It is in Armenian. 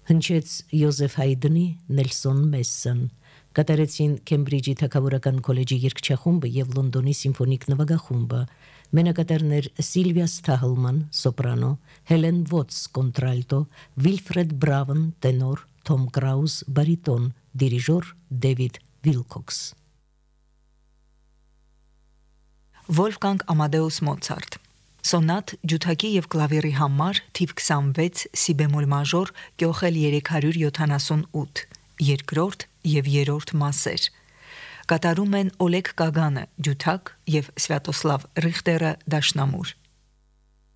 Հնչեց Յոզեֆ Հայդնի, Նելսոն Մեսսն, կատարեցին Քեմբրիջի թագավորական քոլեջի երգչախումբը եւ Լոնդոնի սիմֆոնիկ նվագախումբը, մենակատարներ Սիլվիա Սթահլման, սոպրանո, Հելեն Վոտս, կոնտրալտո, Վիլֆրեդ Բրավն, տենոր, Թոմ Կրաուս, բարիտոն, դիրիժոր Դեվիդ Վիլքոքս։ Վոլֆգանգ Ամադեուս Մոցարտ Սոնատ ջութակի եւ կլավիրի համար թիվ 26 սի բեմոլ մաժոր կյոխել 378 երկրորդ եւ երրորդ մասեր կատարում են Օլեգ Կագանը ջութակ եւ Սվյատոսլավ Ռիխտերը դաշնամուր